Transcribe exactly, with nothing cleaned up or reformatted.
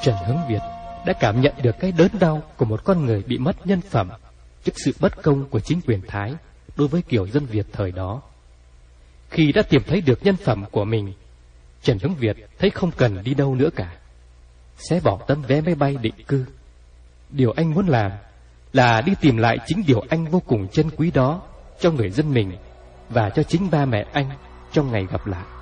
Trần Hướng Việt đã cảm nhận được cái đớn đau của một con người bị mất nhân phẩm trước sự bất công của chính quyền Thái đối với kiểu dân Việt thời đó. Khi đã tìm thấy được nhân phẩm của mình, Trần Hướng Việt thấy không cần đi đâu nữa cả, sẽ bỏ tấm vé máy bay định cư. Điều anh muốn làm là đi tìm lại chính điều anh vô cùng trân quý đó cho người dân mình và cho chính ba mẹ anh trong ngày gặp lại.